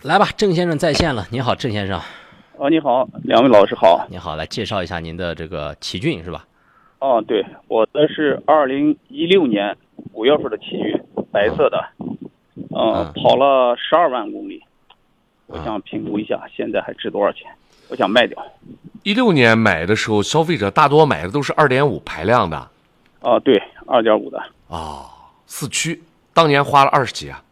来吧，郑先生在线了。你好，郑先生。 你好，两位老师好。 你好，来介绍一下您的这个奇骏是吧？ 对，我的是2016年5月份的奇骏，白色的，跑了12万公里。我想评估一下，现在还值多少钱？我想卖掉。 16年买的时候，消费者大多买的都是2.5排量的。 对，2.5的。 四驱，当年花了20几啊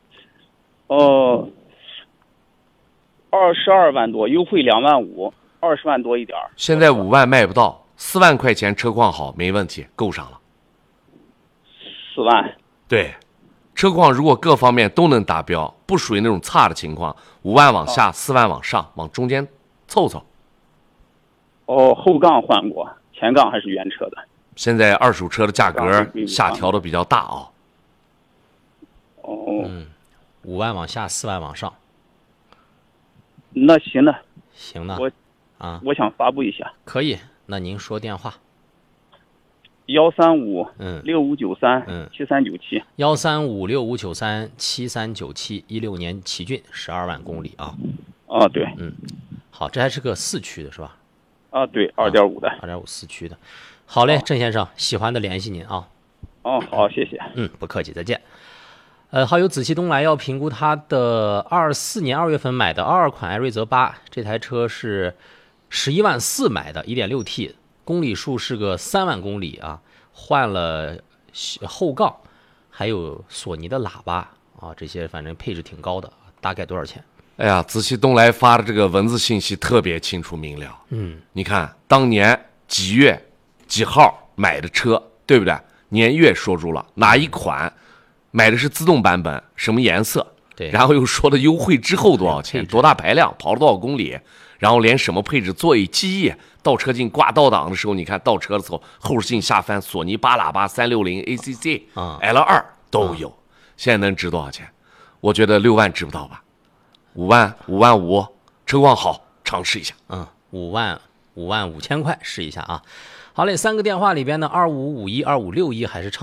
？22万多，优惠2万5，20万多一点。 现在5万卖不到，4万块钱车况好，没问题，够上了。 4万。 对，车况如果各方面都能达标，不属于那种差的情况，5万往下，4万往上，往中间凑凑。 后杠换过，前杠还是原车的。 现在二手车的价格下调的比较大啊。 5万往下，4万往上。 那行了。 行呢。 我想发布一下。 可以，那您说电话。 13565937397。 13565937397， 16年奇骏，12万公里啊。 对。 好，这还是个4驱的是吧？ 对，2.5的。 2.5四驱的。好嘞，郑先生，喜欢的联系您啊。 好，谢谢。 不客气，再见。好友紫气东来要评估他的24年2月份买的22款艾瑞泽8，这台车是11万4买的 1.6T， 公里数是个3万公里啊，换了后杠，还有索尼的喇叭这些反正配置挺高的，大概多少钱？ 哎呀，紫气东来发的这个文字信息特别清楚明了。你看当年几月几号买的车，对不对？年月说出了，哪一款买的是自动版本，什么颜色？ 对， 然后又说的优惠之后多少钱，多大排量，跑了多少公里，然后连什么配置，座椅记忆，倒车镜挂倒档的时候，你看倒车的时候后视镜下翻，索尼8喇叭360 ACC L2 都有。现在能值多少钱？我觉得6万值不到吧，5万5万5，车况好，尝试一下。 5万5千块试一下啊。好嘞，3个电话里边呢，2551、2561还是